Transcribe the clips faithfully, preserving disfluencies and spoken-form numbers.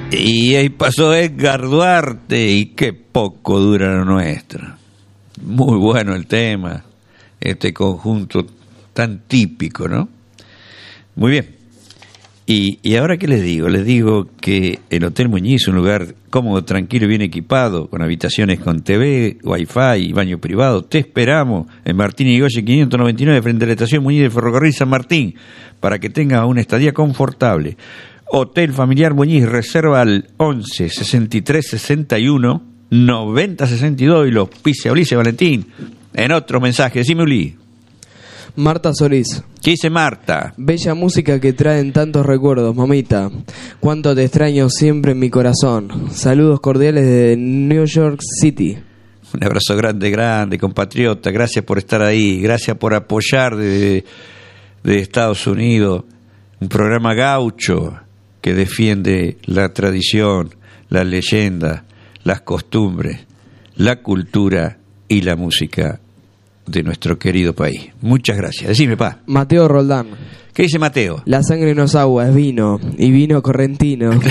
Y ahí pasó Edgar Duarte, y qué poco dura lo nuestro. Muy bueno el tema, este conjunto tan típico, ¿no? Muy bien. Y, y ahora, ¿qué les digo? Les digo que el Hotel Muñiz es un lugar cómodo, tranquilo y bien equipado, con habitaciones con T V, Wi-Fi y baño privado. Te esperamos en Martín Irigoyen quinientos noventa y nueve, frente a la estación Muñiz del Ferrocarril San Martín, para que tengas una estadía confortable. Hotel Familiar Muñiz, reserva al once, sesenta y tres, sesenta y uno, noventa, sesenta y dos y los pise Ulises Valentín. En otro mensaje, decime, Uli. Marta Solís. ¿Qué dice Marta? Bella música que traen tantos recuerdos, mamita. Cuánto te extraño siempre en mi corazón. Saludos cordiales de New York City. Un abrazo grande, grande, compatriota. Gracias por estar ahí. Gracias por apoyar de, de Estados Unidos un programa gaucho que defiende la tradición, la leyenda, las costumbres, la cultura y la música de nuestro querido país. Muchas gracias. Decime, pa. Mateo Roldán. ¿Qué dice Mateo? La sangre no es agua, es vino. Y vino correntino. De,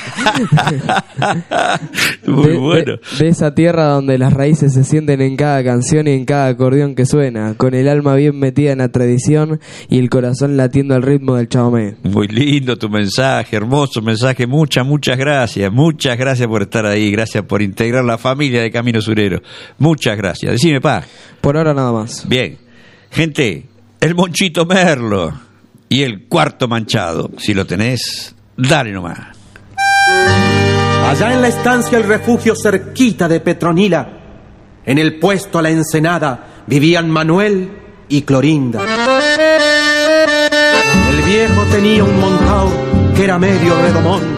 Muy de, bueno. De, de esa tierra donde las raíces se sienten en cada canción y en cada acordeón que suena, con el alma bien metida en la tradición y el corazón latiendo al ritmo del chamamé. Muy lindo tu mensaje, hermoso mensaje. Muchas, muchas gracias. Muchas gracias por estar ahí. Gracias por integrar la familia de Camino Surero. Muchas gracias. Decime, pa. Por ahora nada más. Bien. Gente, el Monchito Merlo y el Cuarto Manchado. Si lo tenés, dale nomás. Allá en la estancia El Refugio, cerquita de Petronila, en el puesto a la Ensenada, vivían Manuel y Clorinda. El viejo tenía un montao que era medio redomón.